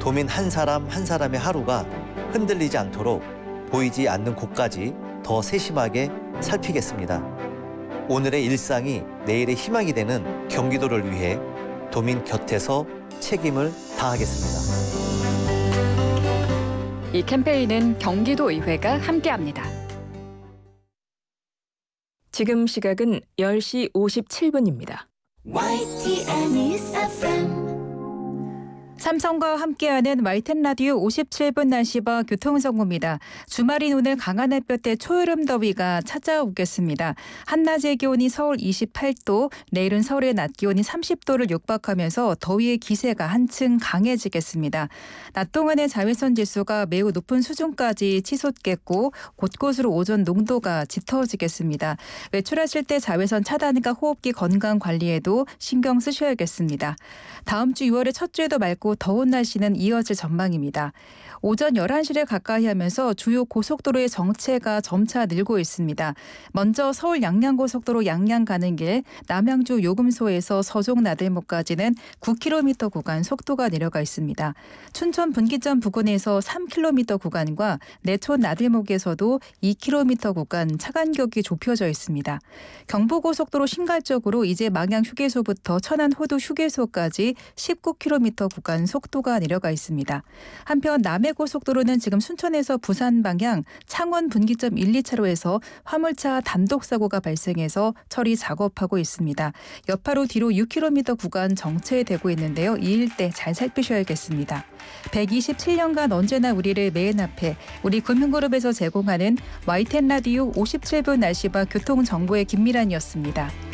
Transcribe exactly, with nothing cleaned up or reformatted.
도민 한 사람 한 사람의 하루가 흔들리지 않도록 보이지 않는 곳까지 더 세심하게 살피겠습니다. 오늘의 일상이 내일의 희망이 되는 경기도를 위해 도민 곁에서 책임을 다하겠습니다. 이 캠페인은 경기도의회가 함께합니다. 지금 시각은 열 시 오십칠 분입니다. 와이티엔 News 에프엠 삼성과 함께하는 와이티엔 라디오 오십칠 분 날씨와 교통정보입니다. 주말인 오늘 강한 햇볕에 초여름 더위가 찾아오겠습니다. 한낮의 기온이 서울 이십팔 도, 내일은 서울의 낮 기온이 삼십 도를 육박하면서 더위의 기세가 한층 강해지겠습니다. 낮 동안의 자외선 지수가 매우 높은 수준까지 치솟겠고 곳곳으로 오존 농도가 짙어지겠습니다. 외출하실 때 자외선 차단과 호흡기 건강 관리에도 신경 쓰셔야겠습니다. 다음 주 유월의 첫 주에도 맑고 더운 날씨는 이어질 전망입니다. 오전 열한 시를 가까이 하면서 주요 고속도로의 정체가 점차 늘고 있습니다. 먼저 서울 양양고속도로 양양 가는 길 남양주 요금소에서 서종 나들목까지는 구 킬로미터 구간 속도가 내려가 있습니다. 춘천 분기점 부근에서 삼 킬로미터 구간과 내촌 나들목에서도 이 킬로미터 구간 차간격이 좁혀져 있습니다. 경부고속도로 신갈 쪽으로 이제 망양 휴게소부터 천안 호두 휴게소까지 십구 킬로미터 구간 속도가 내려가 있습니다. 한편 남해고속도로는 지금 순천에서 부산 방향 창원 분기점 일, 이 차로에서 화물차 단독 사고가 발생해서 처리 작업하고 있습니다. 여파로 뒤로 육 킬로미터 구간 정체되고 있는데요. 이 일대 잘 살피셔야겠습니다. 백이십칠 년간 언제나 우리를 맨 앞에 우리 금융그룹에서 제공하는 와이티엔 라디오 오십칠 분 날씨와 교통정보의 김미란이었습니다.